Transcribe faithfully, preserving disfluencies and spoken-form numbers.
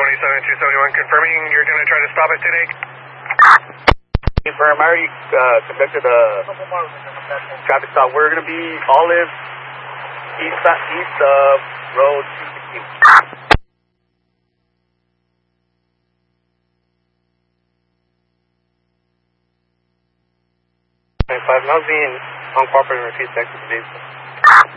twenty-seven two seventy-one, confirming you're going to try to stop it today. Confirm, I already uh, conducted a traffic stop. We're going to be Olive, east, east of Road two sixteen. Five, now being uncooperative and refused to exit the vehicle.